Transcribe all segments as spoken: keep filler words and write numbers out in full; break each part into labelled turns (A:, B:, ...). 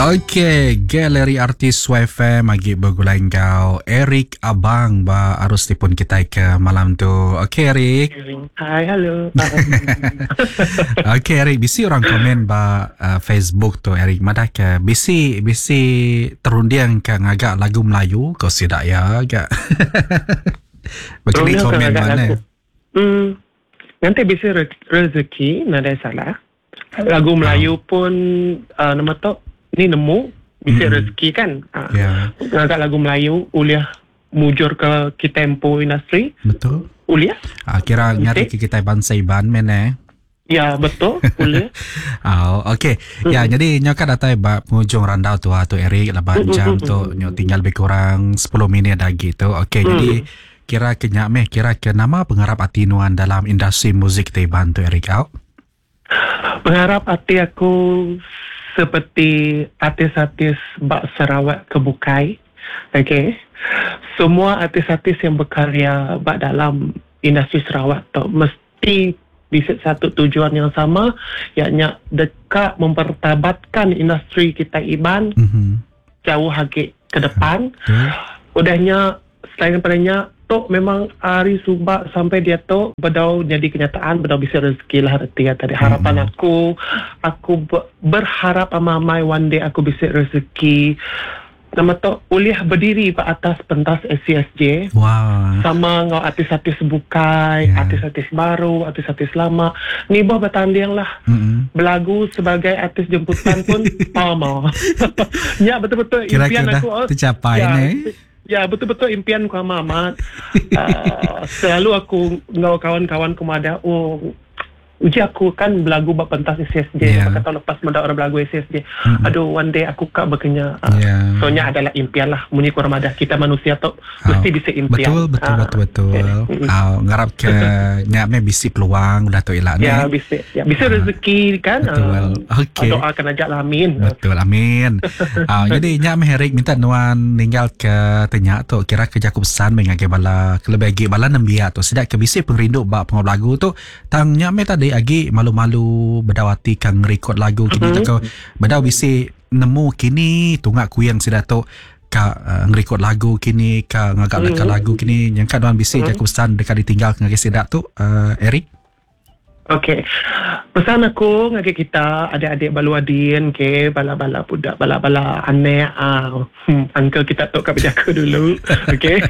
A: Okey, galeri artis Y F M agi bergulai kau Eric Abang ba arus tipun kita ke malam tu. Okey Eric.
B: Hai, halo.
A: Okey Eric, bisi orang komen ba uh, Facebook tu Eric madah ke bisi bisi terundiang ke ngagak lagu Melayu kau sidak ya agak. Begini komen mana?
B: Hmm. Nanti bisa re- rezeki nada salah. Lagu Melayu oh. pun uh, nama tu ni nemu bisa mm-hmm. rezeki kan. Uh, yeah. Ngagak lagu Melayu uliah mujur ke kita tempo industri.
A: Betul.
B: Uliah.
A: Ah, kira ngari ke kita bangsa iban mene.
B: Ya betul. Uliah.
A: Oh, okey. Mm-hmm. Ya jadi nyoka datai ba penghujung randau tu tu Eric lapan mm-hmm. jam tu nyo tinggal lebih kurang sepuluh minit lagi tu. Okey mm-hmm. jadi kira ke nyameh kira ke nama pengharap hati nuan dalam industri muzik Taiban tu Eric out.
B: Pengharap hati aku seperti artis-artis Bak Sarawak Kebukai. Okey. Semua artis-artis yang berkarya Bak dalam industri Sarawak tu mesti bisa satu tujuan yang sama, iaitu dekat mempertabatkan industri kita Iban mm-hmm. jauh lagi ke depan. Uh, Udahnya selain daripadanya tu memang hari subak sampai dia tu bedau jadi kenyataan, bedau bisa rezeki lah arti tadi harapan mm-hmm. aku aku berharap amai one day aku bisa rezeki nama tu uliah berdiri ke atas pentas S C S J.
A: Wow.
B: Sama ngau artis-artis bukai, yeah. artis-artis baru, artis-artis lama. Ni bah bertanding lah. Mm-hmm. Belagu sebagai artis jemputan pun mau. Ya betul-betul
A: kira-kira
B: impian aku
A: dah tercapai
B: ya,
A: ni.
B: Ya betul-betul impian ku amat. uh, selalu aku ngau kawan-kawan ku ada oh uji aku kan belagu bab pentas S C S J yeah. kata lepas menda orang belagu S C S J. Mm-hmm. Aduh one day aku kak berkenya. Uh, yeah. Soalnya adalah impian lah. Muni ku ramadah kita manusia tu oh. mesti bisa impian.
A: Betul betul uh, betul betul. Okay. Oh, ngarap ke nyame bisi peluang udah tu ilah ni.
B: Ya bisa. Ya bisa uh, rezeki kan.
A: Betul. Uh, Okey.
B: Doakan aja lah amin.
A: Betul amin. uh, jadi nyame Herik minta nuan tinggal ke tanya tu kira ke Jakub San mengagai bala kelebih bala nembia tu sedak ke bisi pengrindu bab pengau lagu tu tang nyame tadi agi malu-malu berdawati kang rekod lagu kini mm-hmm. tak bedau bisi nemu kini tunggak kuyang sida tu ka uh, ngerekod lagu kini ka ngagak mm-hmm. lagu kini yang kaduan bisi mm-hmm. Jakub San dekat ditinggal ngagak sida tu uh, Eric.
B: Okey. Pesan aku ngagak kita adik-adik baluadin ke bala-bala budak bala-bala anek ah hmm, uncle kita tu kat berjaga dulu. Okey.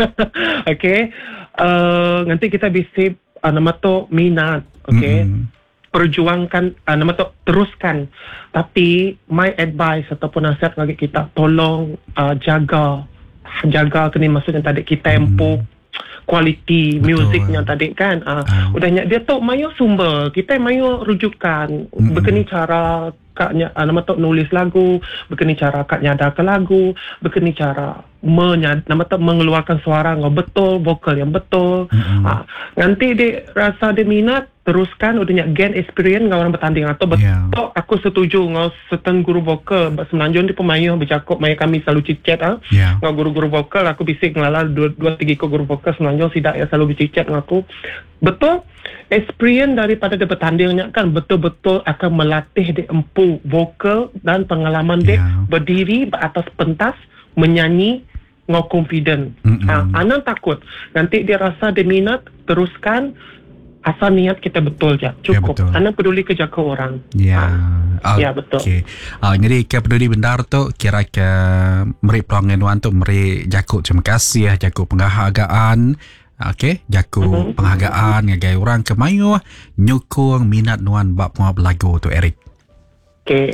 B: Okey. Uh, nanti kita bisi uh, nama tu minat. Okey. Mm-hmm. Perjuangkan uh, nama tu teruskan. Tapi my advice ataupun nasihat bagi kita tolong uh, jaga jaga kini maksudnya tadi kita tempo mm-hmm. kualiti musiknya tadi kan. Uh, uh. Udahnya dia tu mayu sumber, kita mayu rujukan. Mm-hmm. Begini cara kaknya uh, nama tu nulis lagu, begini cara kaknya ada ke lagu, begini cara menyad, nama tu mengeluarkan suara ngau betul, vokal yang betul. Mm-hmm. Uh, nanti dia rasa dia minat teruskan udahnya gain experience ngau orang bertanding atau betul yeah. aku setuju ngau seteng guru vokal semenanjung di pemain bercakap mai kami selalu cicet ah yeah. ngau guru-guru vokal aku bisik ngelala dua, dua tiga ko guru vokal semenanjung sidak ya selalu bercicet ngaku betul experience daripada dia bertandingnya kan betul-betul akan melatih dia empu vokal dan pengalaman dia yeah. berdiri atas pentas menyanyi ngau confident. Mm-hmm. Ah, anak takut nanti dia rasa dia minat teruskan asal niat kita betul je cukup. Ya, anak peduli kerja ke orang.
A: Ya.
B: Ah, ya betul.
A: Okey. Ah, jadi ke peduli bendar tu kira ke meri peluangan tu meri Jakub terima kasih ya Jakub penghargaan. Okey, Jakub uh-huh. penghargaan ngagai orang ke mayu nyukung minat nuan bab penguap lagu tu Eric.
B: Okey.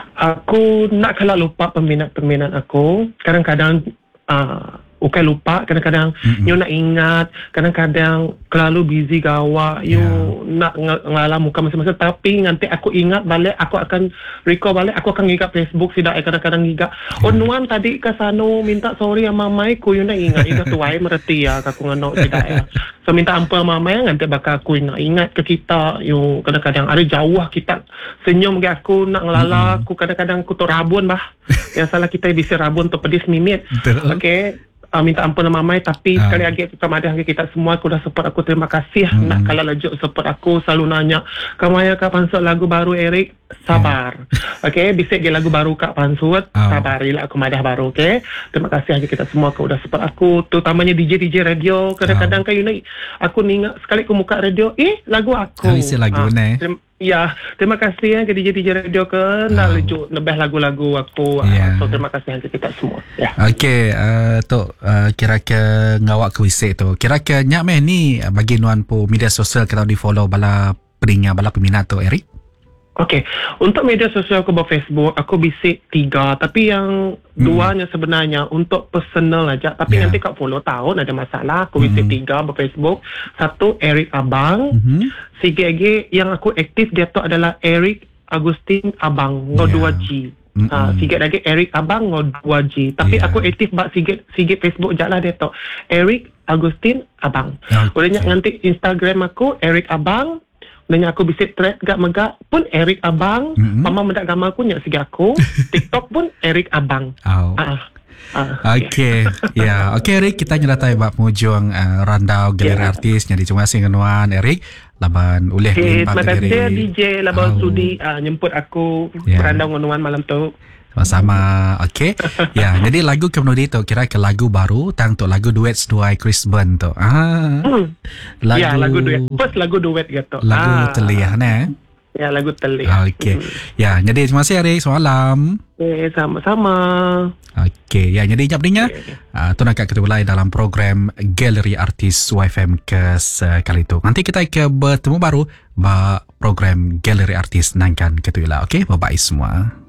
B: Aku nak kalau lupa peminat-peminat aku. Kadang-kadang uh, Ukai lupa kadang-kadang mm-hmm. you nak ingat kadang-kadang terlalu busy gawa you yeah. nak ng- ngalah muka masing-masing tapi nanti aku ingat balik aku akan recall balik aku akan ngigap Facebook sidak kadang-kadang ngigap yeah. oh nuan tadi ke sano minta sorry sama mamai ku you nak ingat itu tuai mereti ya aku nganok sidak ya so minta ampun sama mamai nanti bakal aku nak ingat ke kita you kadang-kadang ada jauh kita senyum ke aku nak ngelala mm-hmm. aku kadang-kadang aku tu rabun bah yang salah kita bisa rabun tu pedis mimit okey. uh, minta ampun sama Mai, tapi
A: Ah.
B: sekali lagi kita ada hari kita semua, aku dah support aku, terima kasih.
A: Hmm.
B: Nak kalau lejuk support aku, selalu nanya kamu ya kak pansut lagu baru Eric, sabar. Okay, bisik dia lagu baru kak pansut,
A: Oh.
B: sabarilah aku madah baru. Okay, terima kasih hari kita semua, kau dah support aku, terutamanya D J D J radio. Kadang-kadang kan you know, aku ni ingat sekali aku buka radio, eh lagu aku.
A: Oh, isi lagu
B: Ah,
A: ni.
B: terima- Ya, terima kasih ya ke D J D J radio ke nak
A: Oh.
B: lejuk lebih lagu-lagu aku.
A: Ya.
B: So terima kasih hari kita semua. Ya.
A: Okey, uh, tu uh, kira ke ngawak ke wisik tu. Kira ke nyak meh ni uh, bagi nuan po media sosial kita di follow bala peringat bala peminat tu Eric.
B: Okey, untuk media sosial aku buat Facebook, aku bisik tiga. Tapi yang
A: Hmm.
B: duanya sebenarnya untuk personal aja. Tapi
A: Ya.
B: nanti kau follow tahu ada masalah. Aku bisik
A: Hmm.
B: tiga buat Facebook. Satu, Eric Abang.
A: Mhm.
B: Sikit lagi yang aku aktif dia tu adalah Eric Agustin Abang. Ngo
A: Ya.
B: dua G.
A: Mm-mm.
B: Ah, sikit lagi Eric Abang ngo dua G. Tapi
A: Ya.
B: aku aktif bak sikit sikit Facebook je lah dia tu. Eric Agustin Abang.
A: Okey.
B: Boleh nanti Instagram aku Eric Abang. Nanya aku bisik thread gak megak pun Eric Abang.
A: Mm-mm.
B: Mama mendak gambar aku nyak segi aku. TikTok pun Eric Abang.
A: Oh.
B: Ah. ah
A: Okey. Ya, okey Eric, kita nyeratai bab mujung uh, randau galeri
B: Ya.
A: artis. Jadi terima kasih nuan Eric. Laban uleh
B: Okay,
A: limpah
B: terima kasih
A: galeri.
B: D J Labau
A: Oh.
B: Sudi ah, nyemput aku
A: Ya.
B: berandau ngonuan malam tu.
A: Sama-sama. Okey. Ya, jadi lagu kemudian tu kira ke lagu baru tang tu lagu duet seduai Chris Burn tu. Ah.
B: Hmm.
A: Lagu
B: Ya, lagu duet. First lagu duet gitu.
A: Lagu
B: Ah.
A: teliah ne.
B: Ya, lagu telik.
A: Okey. Ya, jadi terima kasih Eric semalam.
B: Okay, sama-sama.
A: Okey, ya jadi nyap dinya.
B: Okay.
A: Uh, tu nak kita mulai dalam program Galeri Artis Y F M ke sekali tu. Nanti kita ke bertemu baru ba program Galeri Artis nangkan ketuila. Okey, bye bye semua.